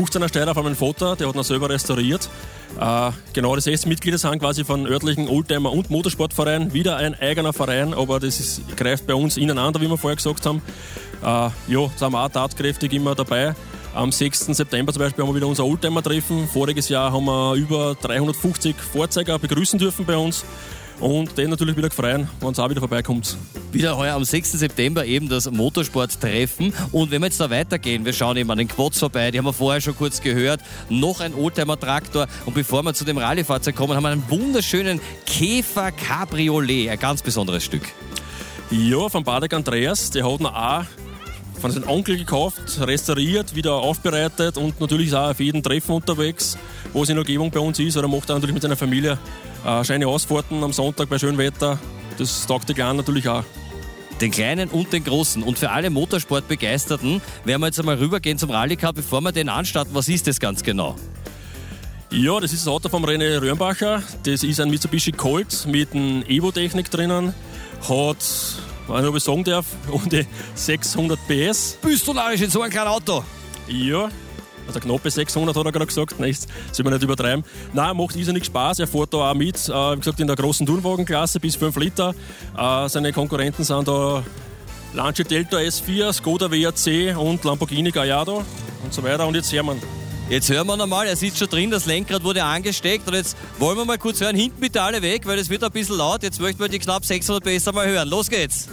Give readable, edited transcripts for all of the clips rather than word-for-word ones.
0815er Steirer von meinem Vater, der hat ihn selber restauriert. Genau, die 6 Mitglieder sind quasi von örtlichen Oldtimer- und Motorsportverein. Wieder ein eigener Verein, aber das greift bei uns ineinander, wie wir vorher gesagt haben. Da sind wir auch tatkräftig immer dabei. Am 6. September zum Beispiel haben wir wieder unser Oldtimer-Treffen. Voriges Jahr haben wir über 350 Fahrzeuge begrüßen dürfen bei uns. Und den natürlich wieder freuen, wenn es auch wieder vorbeikommt. Wieder heuer am 6. September eben das Motorsport-Treffen. Und wenn wir jetzt da weitergehen, wir schauen eben an den Quads vorbei, die haben wir vorher schon kurz gehört. Noch ein Oldtimer-Traktor. Und bevor wir zu dem Rallye-Fahrzeug kommen, haben wir einen wunderschönen Käfer Cabriolet. Ein ganz besonderes Stück. Ja, von Badek Andreas. Der hat ihn auch von seinem Onkel gekauft, restauriert, wieder aufbereitet und natürlich ist auch auf jedem Treffen unterwegs, wo es in der Umgebung bei uns ist. Oder macht er natürlich mit seiner Familie schöne Ausfahrten am Sonntag bei schönem Wetter. Das taugt die Kleinen natürlich auch. Den Kleinen und den Großen. Und für alle Motorsportbegeisterten werden wir jetzt einmal rübergehen zum Rallye Cup, bevor wir den anstarten. Was ist das ganz genau? Ja, das ist das Auto vom René Röhrnbacher. Das ist ein Mitsubishi Colt mit einem Evo-Technik drinnen. Hat, wenn ich sagen darf, um die 600 PS. Bist du narrisch in so einem kleinen Auto? Ja, also knappe 600 hat er gerade gesagt. Nein, das soll man nicht übertreiben. Nein, macht irrsinnig Spaß. Er fährt da auch mit, wie gesagt, in der großen Turnwagenklasse bis 5 Liter. Seine Konkurrenten sind da Lancia Delta S4, Skoda WRC und Lamborghini Gallardo und so weiter. Und jetzt hören wir ihn. Jetzt hören wir nochmal, er sitzt schon drin, das Lenkrad wurde angesteckt und jetzt wollen wir mal kurz hören, hinten bitte alle weg, weil es wird ein bisschen laut. Jetzt möchten wir die knapp 600 PS mal hören. Los geht's!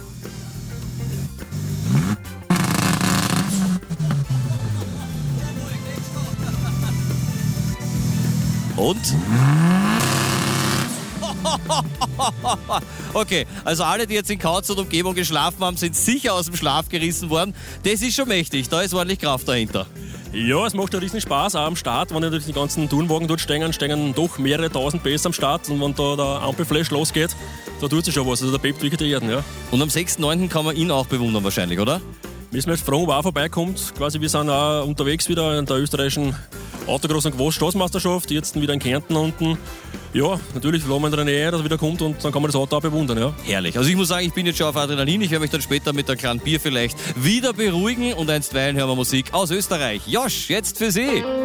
Und? Okay, also alle, die jetzt in Kautz und Umgebung geschlafen haben, sind sicher aus dem Schlaf gerissen worden. Das ist schon mächtig, da ist ordentlich Kraft dahinter. Ja, es macht ja riesen Spaß, auch am Start, wenn natürlich die ganzen Turnwagen dort stehen doch mehrere tausend PS am Start und wenn da der Ampelflash losgeht, da tut sich schon was, also da bebt wirklich die Erden, ja. Und am 6.9. kann man ihn auch bewundern wahrscheinlich, oder? Müssen wir jetzt fragen, ob er auch vorbeikommt. Quasi, wir sind auch unterwegs wieder in der österreichischen Autocross- und Quad-Staatsmeisterschaft, jetzt wieder in Kärnten unten. Ja, natürlich lassen wir in der Nähe, dass er wieder kommt und dann kann man das Auto auch bewundern, ja. Herrlich. Also ich muss sagen, ich bin jetzt schon auf Adrenalin. Ich werde mich dann später mit einem kleinen Bier vielleicht wieder beruhigen und einstweilen hören wir Musik aus Österreich. Josh, jetzt für Sie.